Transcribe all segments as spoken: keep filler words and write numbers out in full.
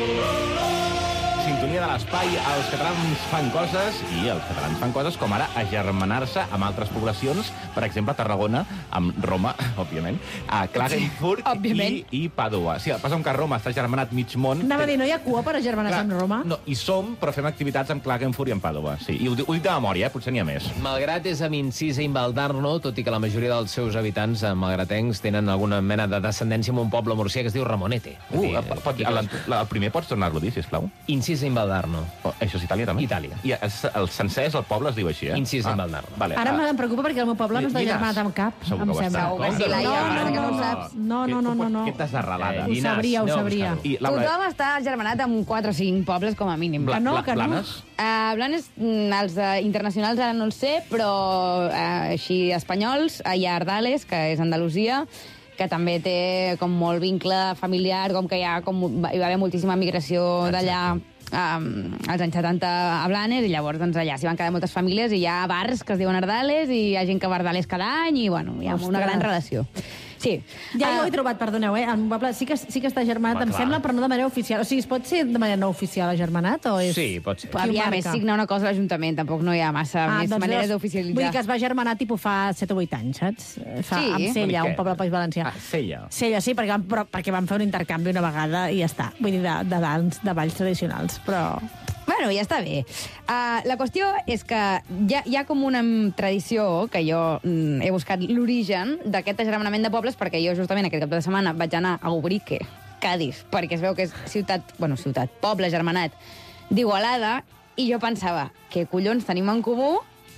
Sintonia de l'espai, els catalans fan coses, i els catalans fan coses com ara agermanar-se amb altres poblacions, per exemple, Tarragona, amb Roma, òbviament, a Klagenfurt i, i Pàdua. Sí, passa que a Roma està agermanat mig món. Anava a dir, no hi ha cua per agermanar-se amb Roma? No, hi som, però fem activitats amb Klagenfurt i amb Pàdua. Sí, i ho, ho dic de memòria, eh? Potser n'hi ha més. Malgrat és amb incís a Invaldarno, tot i que la majoria dels seus habitants malgratencs tenen alguna mena de descendència amb un poble murcià que es diu Ramonete. Uh, dir, pot, el, el primer pots tornar-lo a dir, sisplau? Incís a Invaldarno. Oh, això és Itàlia, també? Itàlia. I el, el sencers, el poble, es diu així, eh? Incís a Invaldarno. Vale, Ara em preocupa perquè el meu poble no està germanat amb cap, segur em que ho sembla. està. No, no, no, no, no, no, no, no. Què t'has arrelada? Ho sabria, ho sabria. Tothom està germanat amb quatre o cinc pobles, com a mínim. Que no, que no. Blanes? Uh, Blanes, els uh, internacionals ara no els sé, però uh, així espanyols, hi ha Ardales, que és Andalusia, que també té com molt vincle familiar, com que hi, ha, com, hi va haver moltíssima migració d'allà um, als anys setanta a Blanes, i llavors doncs, allà s'hi van quedar moltes famílies, i hi ha bars que es diuen Ardales, i hi ha gent que va a Ardales cada any, i bueno, hi ha Ostres. una gran relació. Sí. Ja uh, jo ho he trobat, perdoneu, eh? El meu poble sí que, sí que està germanat, em sembla, però no de manera oficial. O sigui, es pot ser de manera no oficial agermanat? O és... Sí, pot ser. Aviam, és signar una cosa a l'Ajuntament, tampoc no hi ha massa ah, més doncs maneres d'oficialitzar. Vull dir que es va germanar tipus fa set o vuit anys, saps? Fa, sí. Amb Sella, un poble del País Valencià. Ah, Sella. Sella, sí, perquè van, però, perquè van fer un intercanvi una vegada i ja està. Vull dir, de, de, dans, de balls tradicionals, però... Bueno, ja està bé. Uh, la qüestió és que hi ha, hi ha com una tradició, que jo mm, he buscat l'origen d'aquest agermanament de pobles, perquè jo justament aquest cap de setmana vaig anar a Ubrique, Cádiz, perquè es veu que és ciutat, bueno, ciutat, poble germanat d'Igualada, i jo pensava, què collons tenim en comú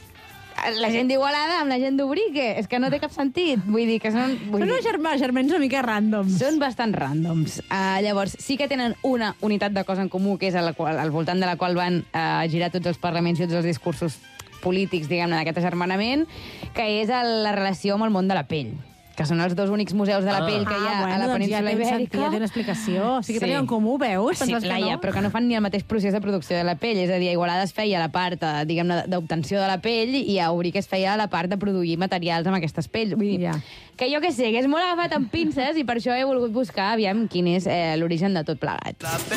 la gent d'Igualada amb la gent d'Ubrique? És que no té cap sentit. Vull dir que són... Són uns germans, germans una mica ràndoms. Són bastant ràndoms. Uh, llavors, sí que tenen una unitat de cosa en comú, que és a la qual, al voltant de la qual van uh, girar tots els parlaments i tots els discursos polítics, diguem-ne, d'aquest agermanament, que és la relació amb el món de la pell, que són els dos únics museus de la pell que hi ha ah, bueno, a la doncs península ja ibèrica. Ja té una explicació. O sigui que sí. tenen en comú, veus? Sí, Penses Laia, que no? però que no fan ni el mateix procés de producció de la pell. És a dir, a Igualada es feia la part, diguem-ne, d'obtenció de la pell, i a Ubrique es feia la part de produir materials amb aquestes pells. Vull dir, ja. que jo què sé, que és molt agafat amb pinces, i per això he volgut buscar, aviam, quin és eh, l'origen de tot plegat.